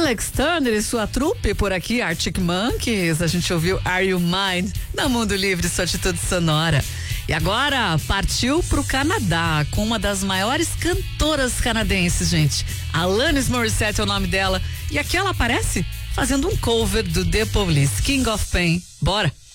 Alex Turner e sua trupe por aqui, Arctic Monkeys. A gente ouviu Are You Mine na Mundo Livre, sua atitude sonora. E agora partiu pro Canadá com uma das maiores cantoras canadenses, gente. Alanis Morissette é o nome dela. E aqui ela aparece fazendo um cover do The Police, King of Pain. Bora!